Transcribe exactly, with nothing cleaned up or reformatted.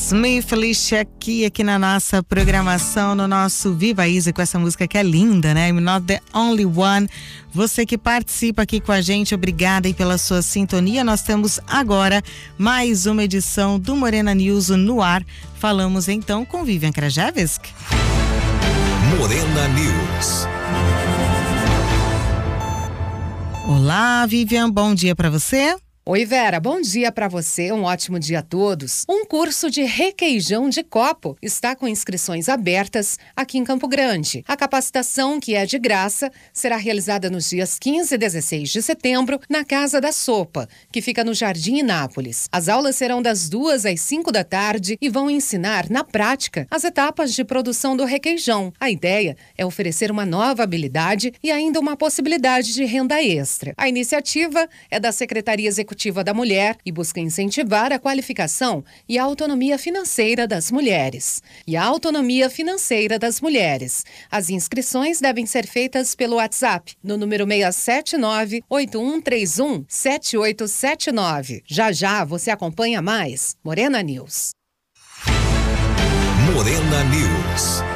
Smith, Alicia aqui, aqui na nossa programação, no nosso Viva Easy, com essa música que é linda, né? I'm Not The Only One. Você que participa aqui com a gente, obrigada aí pela sua sintonia. Nós temos agora mais uma edição do Morena News no ar. Falamos então com Vivian Krajewski. Morena News. Olá, Vivian, bom dia para você. Oi, Vera, bom dia para você, um ótimo dia a todos. Um curso de requeijão de copo está com inscrições abertas aqui em Campo Grande. A capacitação, que é de graça, será realizada nos dias quinze e dezesseis de setembro na Casa da Sopa, que fica no Jardim Inápolis. As aulas serão das duas às cinco da tarde e vão ensinar, na prática, as etapas de produção do requeijão. A ideia é oferecer uma nova habilidade e ainda uma possibilidade de renda extra. A iniciativa é da Secretaria Executiva da Mulher e busca incentivar a qualificação e a autonomia financeira das mulheres. E a autonomia financeira das mulheres. As inscrições devem ser feitas pelo WhatsApp, no número seis sete nove, oito um três um, sete oito sete nove. Já já você acompanha mais Morena News. Morena News.